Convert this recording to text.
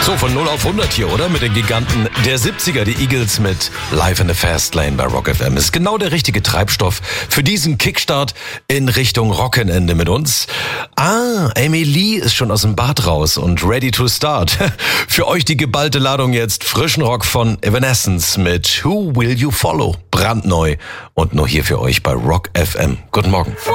So, von 0 auf 100 hier, oder? Mit den Giganten der 70er, die Eagles mit Live in the Fast Lane bei Rock FM. Ist genau der richtige Treibstoff für diesen Kickstart in Richtung Rockenende mit uns. Amy Lee ist schon aus dem Bad raus und ready to start. Für euch die geballte Ladung jetzt. Frischen Rock von Evanescence mit Who Will You Follow? Brandneu und nur hier für euch bei Rock FM. Guten Morgen.